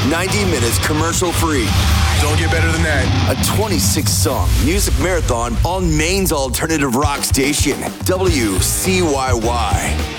90 minutes commercial-free. Don't get better than that. A 26-song music marathon on Maine's alternative rock station, WCYY.